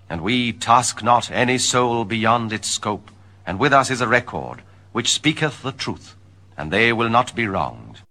And we task not any soul beyond its scope, and with us is a record, which speaketh the truth, and they will not be wronged.